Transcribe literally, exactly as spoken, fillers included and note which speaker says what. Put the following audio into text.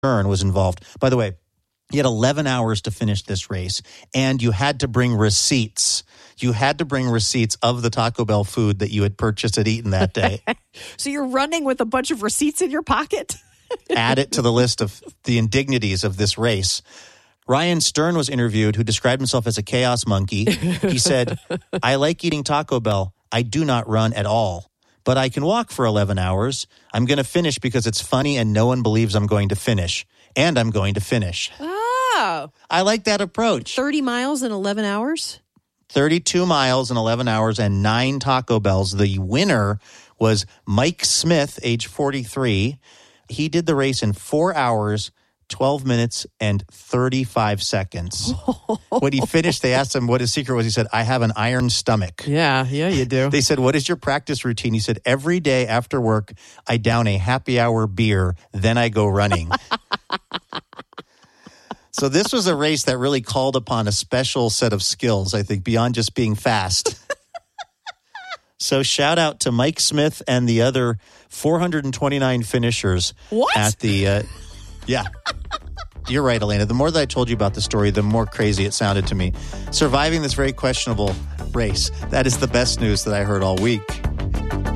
Speaker 1: Stern was involved. By the way, you had eleven hours to finish this race, and you had to bring receipts. You had to bring receipts of the Taco Bell food that you had purchased and eaten that day.
Speaker 2: So you're running with a bunch of receipts in your pocket?
Speaker 1: Add it to the list of the indignities of this race. Ryan Stern was interviewed, who described himself as a chaos monkey. He said, I like eating Taco Bell. I do not run at all, but I can walk for eleven hours. I'm going to finish because it's funny and no one believes I'm going to finish. And I'm going to finish.
Speaker 2: Oh.
Speaker 1: I like that approach.
Speaker 2: thirty miles in eleven hours?
Speaker 1: thirty-two miles in eleven hours and nine Taco Bells. The winner was Mike Smith, age forty-three. He did the race in four hours, twelve minutes, and thirty-five seconds. When he finished, they asked him what his secret was. He said, I have an iron stomach.
Speaker 2: Yeah, yeah, you do.
Speaker 1: They said, what is your practice routine? He said, every day after work, I down a happy hour beer, then I go running. So this was a race that really called upon a special set of skills, I think, beyond just being fast. So shout out to Mike Smith and the other four hundred twenty-nine finishers.
Speaker 2: What?
Speaker 1: At the, uh, yeah. You're right, Elena. The more that I told you about the story, the more crazy it sounded to me. Surviving this very questionable race. That is the best news that I heard all week.